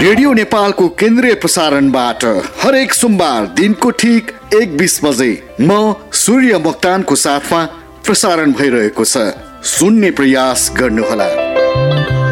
Radio नेपालको केन्द्रीय प्रसारणबाट हरेक सोमबार दिनको ठीक 1:20 बजे म सूर्य मोक्तानको साथमा प्रसारण भइरहेको छ। सुन्ने प्रयास गर्नुहोला।